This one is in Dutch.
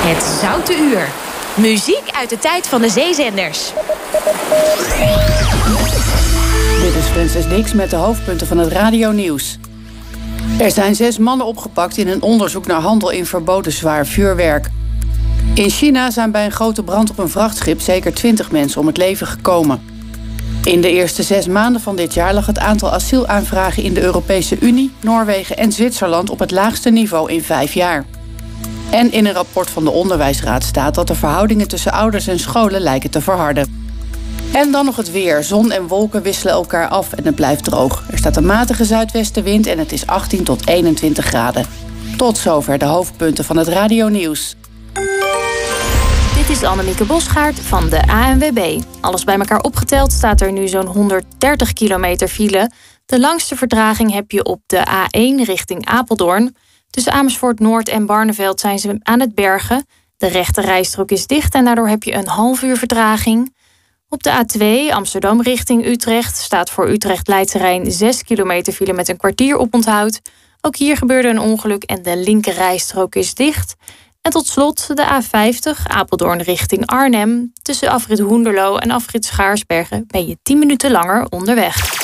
Het Zoute Uur. Muziek uit de tijd van de zeezenders. Dit is Frances Dix met de hoofdpunten van het radionieuws. Er zijn 6 mannen opgepakt in een onderzoek naar handel in verboden zwaar vuurwerk. In China zijn bij een grote brand op een vrachtschip zeker 20 mensen om het leven gekomen. In de eerste 6 maanden van dit jaar lag het aantal asielaanvragen in de Europese Unie, Noorwegen en Zwitserland op het laagste niveau in 5 jaar. En in een rapport van de Onderwijsraad staat dat de verhoudingen tussen ouders en scholen lijken te verharden. En dan nog het weer. Zon en wolken wisselen elkaar af en het blijft droog. Er staat een matige zuidwestenwind en het is 18 tot 21 graden. Tot zover de hoofdpunten van het radionieuws. Dit is Annemieke Bosgaard van de ANWB. Alles bij elkaar opgeteld staat er nu zo'n 130 kilometer file. De langste vertraging heb je op de A1 richting Apeldoorn. Tussen Amersfoort Noord en Barneveld zijn ze aan het bergen. De rechte rijstrook is dicht en daardoor heb je een half uur vertraging. Op de A2 Amsterdam richting Utrecht staat voor Utrecht-Leidse Rijn 6 kilometer file met een kwartier oponthoud. Ook hier gebeurde een ongeluk en de linker rijstrook is dicht. En tot slot de A50 Apeldoorn richting Arnhem. Tussen afrit Hoenderloo en afrit Schaarsbergen ben je 10 minuten langer onderweg.